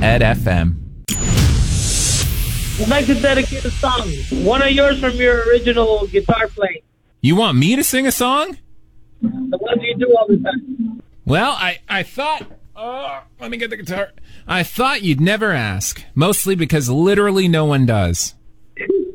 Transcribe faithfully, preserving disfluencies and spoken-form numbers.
Ed F M. I'd like to dedicate a song. One of yours from your original guitar playing. You want me to sing a song? The ones you do all the time. Well, I, I thought... Oh, let me get the guitar. I thought you'd never ask. Mostly because literally no one does.